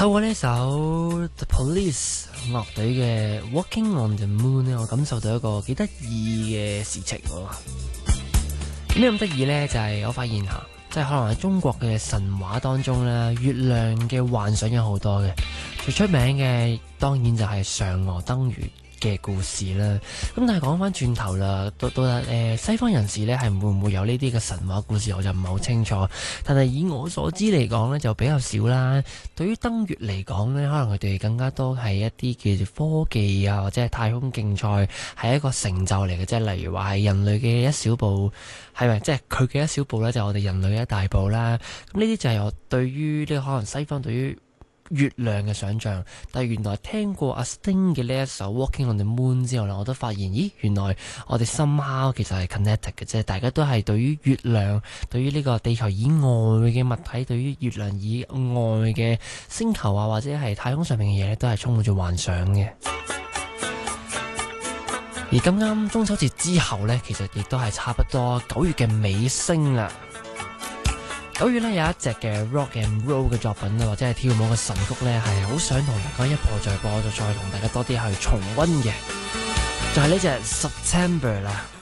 透過呢首 The Police 樂隊嘅 Walking on the Moon 咧，我感受到一個幾得意嘅事情喎。咩咁得意呢？就係我發現下，即係可能喺中國嘅神話當中咧，月亮嘅幻想有好多嘅，最出名嘅當然就係嫦娥登月嘅故事啦。咁但係講翻轉頭啦，到西方人士呢係會唔會有呢啲嘅神話故事，我就唔係好清楚。但係以我所知嚟講呢，就比較少啦。對於登月嚟講呢，可能佢哋更加多係一啲叫做科技啊，或者係太空競賽，係一個成就嚟嘅。即係例如話係人類嘅一小步，係咪？即係佢嘅一小步呢，就係我哋人類嘅一大步啦。咁呢啲就係我對於呢可能西方對於月亮嘅想像，但係原來聽過阿 Sting 嘅呢一首 Walking on the Moon 之後呢，我都發現，咦，原來我哋 somehow 其實係 connected 嘅啫，大家都係對於月亮，對於呢個地球以外嘅物體，對於月亮以外嘅星球啊，或者係太空上面嘅嘢，都係充滿住幻想嘅。而咁啱中秋節之後呢，其實亦都係差不多9月嘅尾聲啦。9月呢，有一隻嘅 rock and roll 嘅作品，或者係跳舞嘅神曲呢，係好想同大家一播再播，就再同大家多啲去重溫嘅，就係呢隻 September 啦。